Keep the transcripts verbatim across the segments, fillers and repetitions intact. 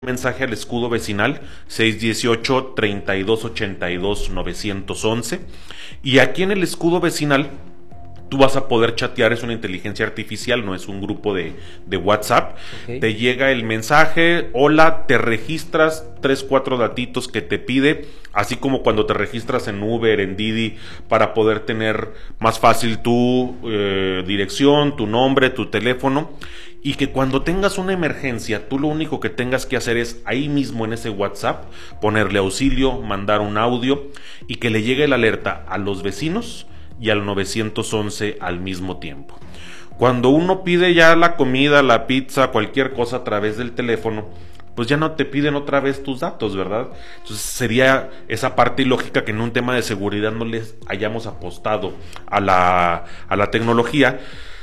mensaje al escudo vecinal seis uno ocho, tres dos ocho dos, nueve uno uno, y aquí en el escudo vecinal tú vas a poder chatear. Es una inteligencia artificial, no es un grupo de, de WhatsApp. Okay. Te llega el mensaje, hola, te registras, tres, cuatro datitos que te pide, así como cuando te registras en Uber, en Didi, para poder tener más fácil tu eh, dirección, tu nombre, tu teléfono, y que cuando tengas una emergencia, tú lo único que tengas que hacer es ahí mismo en ese WhatsApp, ponerle auxilio, mandar un audio, y que le llegue la alerta a los vecinos y al nueve once al mismo tiempo. Cuando uno pide ya la comida, la pizza, cualquier cosa a través del teléfono, pues ya no te piden otra vez tus datos, ¿verdad? Entonces sería esa parte ilógica que en un tema de seguridad no les hayamos apostado a la, a la tecnología,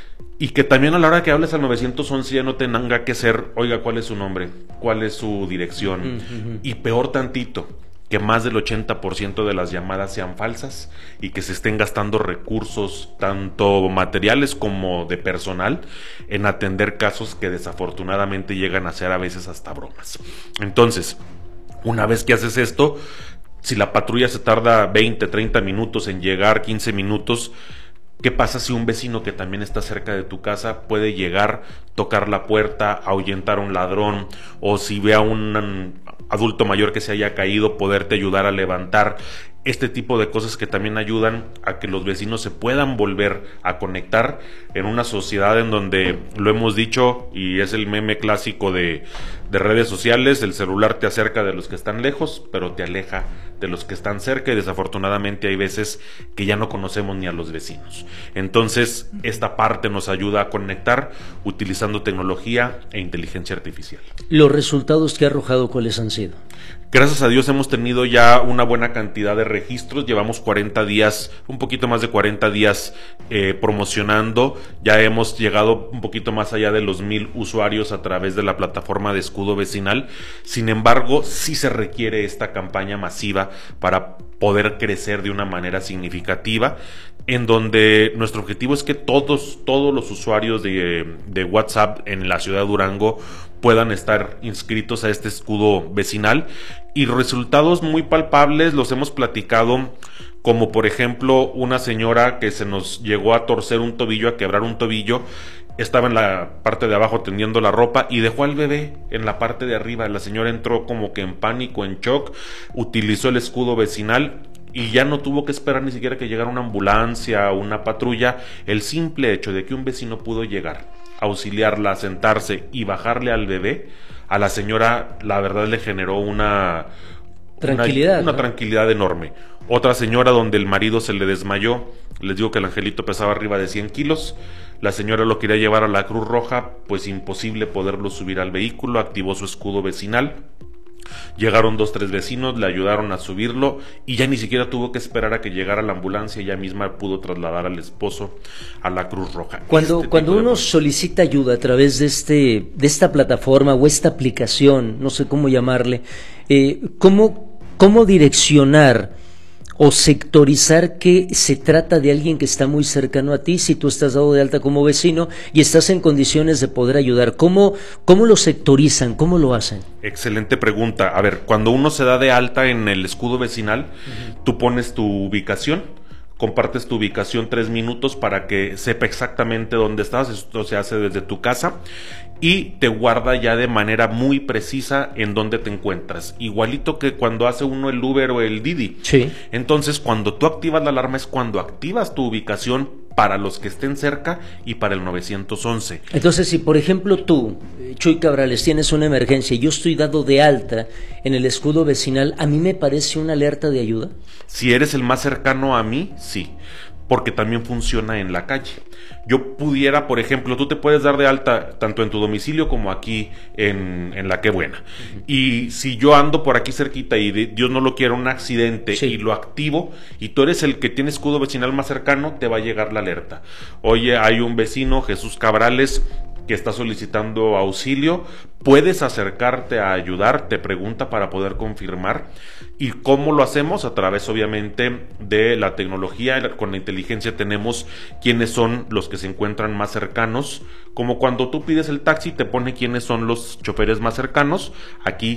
y que también a la hora que hables al nueve once ya no tenga que ser, oiga, ¿cuál es su nombre? ¿Cuál es su dirección? Uh-huh. Y peor tantito, que más del ochenta por ciento de las llamadas sean falsas y que se estén gastando recursos, tanto materiales como de personal, en atender casos que desafortunadamente llegan a ser a veces hasta bromas. Entonces, una vez que haces esto, si la patrulla se tarda veinte, treinta minutos en llegar, quince minutos, ¿qué pasa si un vecino que también está cerca de tu casa puede llegar, tocar la puerta, ahuyentar a un ladrón, o si ve a un adulto mayor que se haya caído, poderte ayudar a levantar? Este tipo de cosas que también ayudan a que los vecinos se puedan volver a conectar en una sociedad en donde, lo hemos dicho, y es el meme clásico de, de redes sociales, el celular te acerca de los que están lejos, pero te aleja de los que están cerca, y desafortunadamente hay veces que ya no conocemos ni a los vecinos. Entonces, esta parte nos ayuda a conectar utilizando tecnología e inteligencia artificial. ¿Los resultados que ha arrojado cuáles han sido? Gracias a Dios hemos tenido ya una buena cantidad de registros. Llevamos cuarenta días, un poquito más de cuarenta días eh, promocionando. Ya hemos llegado un poquito más allá de los mil usuarios a través de la plataforma de escudo vecinal. Sin embargo, sí se requiere esta campaña masiva para poder crecer de una manera significativa, en donde nuestro objetivo es que todos, todos los usuarios de, de WhatsApp en la ciudad de Durango puedan estar inscritos a este escudo vecinal, y resultados muy palpables los hemos platicado, como por ejemplo una señora que se nos llegó a torcer un tobillo, a quebrar un tobillo, estaba en la parte de abajo tendiendo la ropa y dejó al bebé en la parte de arriba. La señora entró como que en pánico, en shock, utilizó el escudo vecinal y ya no tuvo que esperar ni siquiera que llegara una ambulancia o una patrulla. El simple hecho de que un vecino pudo llegar, auxiliarla, sentarse y bajarle al bebé, a la señora la verdad le generó una tranquilidad, una, una ¿no? tranquilidad enorme. Otra señora donde el marido se le desmayó, les digo que el angelito pesaba arriba de cien kilos, la señora lo quería llevar a la Cruz Roja, pues imposible poderlo subir al vehículo, activó su escudo vecinal. Llegaron dos, tres vecinos, le ayudaron a subirlo y ya ni siquiera tuvo que esperar a que llegara la ambulancia, ella misma pudo trasladar al esposo a la Cruz Roja. Cuando, este cuando uno solicita ayuda a través de, este, de esta plataforma o esta aplicación, no sé cómo llamarle, eh, ¿cómo, cómo direccionar o sectorizar que se trata de alguien que está muy cercano a ti, si tú estás dado de alta como vecino y estás en condiciones de poder ayudar? ¿Cómo, cómo lo sectorizan? ¿Cómo lo hacen? Excelente pregunta. A ver, cuando uno se da de alta en el escudo vecinal, uh-huh. tú pones tu ubicación, compartes tu ubicación tres minutos para que sepa exactamente dónde estás. Esto se hace desde tu casa y te guarda ya de manera muy precisa en dónde te encuentras, igualito que cuando hace uno el Uber o el Didi. Sí. Entonces, cuando tú activas la alarma es cuando activas tu ubicación para los que estén cerca y para el nueve once. Entonces, si por ejemplo tú, Chuy Cabrales, tienes una emergencia y yo estoy dado de alta en el escudo vecinal, ¿a mí me parece una alerta de ayuda? Si eres el más cercano a mí, sí, porque también funciona en la calle. Yo pudiera, por ejemplo, tú te puedes dar de alta tanto en tu domicilio como aquí en, en La Qué Buena. Uh-huh. Y si yo ando por aquí cerquita y de, Dios no lo quiera, un accidente, sí, y lo activo, y tú eres el que tiene escudo vecinal más cercano, te va a llegar la alerta. Oye, hay un vecino, Jesús Cabrales, que está solicitando auxilio, puedes acercarte a ayudar, te pregunta para poder confirmar. ¿Y cómo lo hacemos? A través obviamente de la tecnología. Con la inteligencia tenemos quiénes son los que se encuentran más cercanos, como cuando tú pides el taxi te pone quiénes son los choferes más cercanos. Aquí